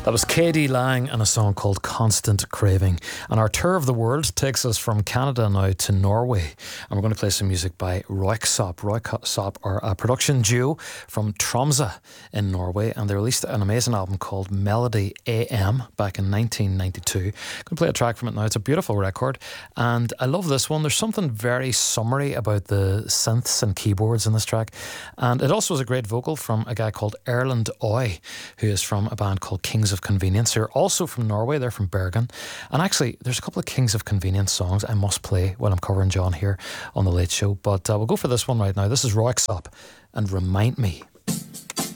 That was KD Lang and a song called Constant Craving. And our tour of the world takes us from Canada now to Norway. And we're going to play some music by Röyksopp. Röyksopp are a production duo from Tromsø in Norway. And they released an amazing album called Melody AM back in 1992. I'm going to play a track from it now. It's a beautiful record. And I love this one. There's something very summery about the synths and keyboards in this track. And it also has a great vocal from a guy called Erlend Øy, who is from a band called Kings of Convenience, who are also from Norway. They're from Bergen. And actually, there's a couple of Kings of Convenience songs I must play while I'm covering John here on The Late Show. But we'll go for this one right now. This is Röyksopp and Remind Me.